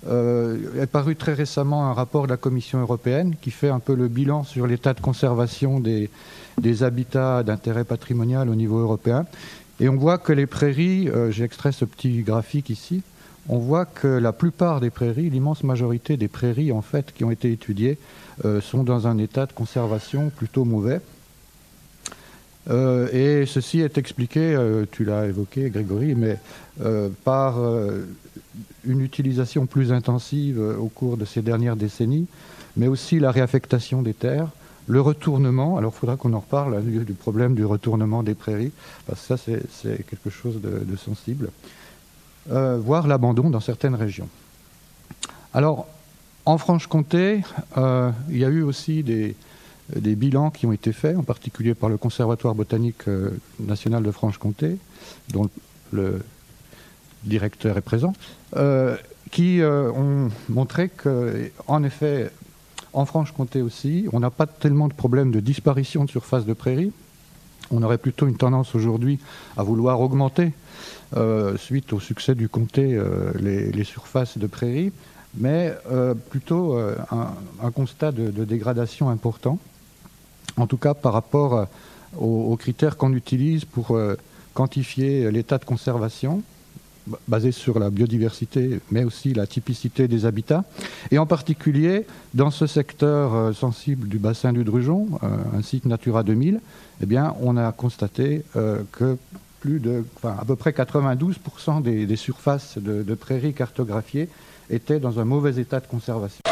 est paru très récemment un rapport de la Commission européenne qui fait un peu le bilan sur l'état de conservation des habitats d'intérêt patrimonial au niveau européen. Et on voit que les prairies, j'ai extrait ce petit graphique ici, on voit que la plupart des prairies, l'immense majorité des prairies en fait qui ont été étudiées sont dans un état de conservation plutôt mauvais. Et ceci est expliqué, tu l'as évoqué Grégory, mais par une utilisation plus intensive au cours de ces dernières décennies, mais aussi la réaffectation des terres, le retournement. Alors il faudra qu'on en reparle du problème du retournement des prairies, parce que ça c'est quelque chose de sensible, voire l'abandon dans certaines régions. Alors en Franche-Comté, il y a eu aussi des bilans qui ont été faits, en particulier par le Conservatoire botanique national de Franche-Comté, dont le directeur est présent, qui ont montré qu'en effet, en Franche-Comté aussi, on n'a pas tellement de problèmes de disparition de surface de prairies. On aurait plutôt une tendance aujourd'hui à vouloir augmenter, suite au succès du comté, les surfaces de prairies, mais plutôt un constat de dégradation important, en tout cas par rapport aux critères qu'on utilise pour quantifier l'état de conservation, basé sur la biodiversité, mais aussi la typicité des habitats. Et en particulier, dans ce secteur sensible du bassin du Drugeon, un site Natura 2000, eh bien, on a constaté que à peu près 92% des surfaces de prairies cartographiées étaient dans un mauvais état de conservation.